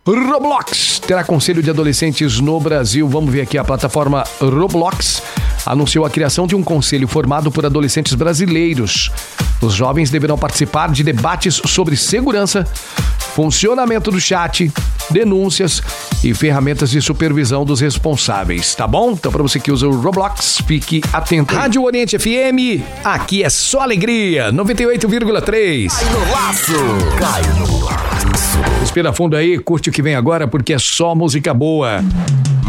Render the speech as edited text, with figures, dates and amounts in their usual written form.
Roblox terá conselho de adolescentes no Brasil. Vamos ver aqui, a plataforma Roblox anunciou a criação de um conselho formado por adolescentes brasileiros. Os jovens deverão participar de debates sobre segurança, funcionamento do chat, denúncias e ferramentas de supervisão dos responsáveis, tá bom? Então, para você que usa o Roblox, fique atento. Rádio Oriente FM, aqui é só alegria, 98,3. Cai no laço, cai no laço. Respira fundo aí, curte o que vem agora, porque é só música boa.